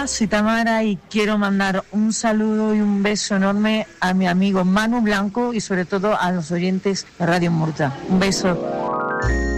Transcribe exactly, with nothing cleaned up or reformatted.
Hola, soy Tamara y quiero mandar un saludo y un beso enorme a mi amigo Manu Blanco y sobre todo a los oyentes de Radio Murcia. Un beso.